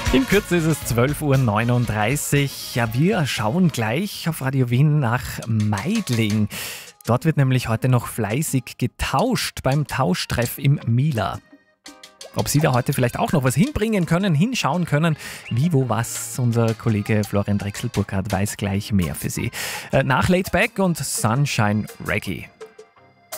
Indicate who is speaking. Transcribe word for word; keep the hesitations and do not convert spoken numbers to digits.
Speaker 1: In Kürze ist es zwölf Uhr neununddreißig. Ja, wir schauen gleich auf Radio Wien nach Meidling. Dort wird nämlich heute noch fleißig getauscht beim Tauschtreff im Mila. Ob Sie da heute vielleicht auch noch was hinbringen können, hinschauen können, wie, wo, was, unser Kollege Florian Drechsel-Burkhardt weiß gleich mehr für Sie. Nach Laid Back und Sunshine Reggae.